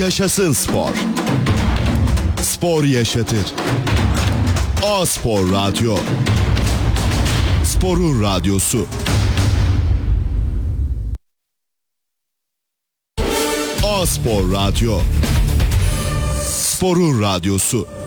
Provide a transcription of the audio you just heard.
Yaşasın spor. Spor yaşatır. A-Spor Radyo. Sporun radyosu. A-Spor Radyo. Sporun radyosu.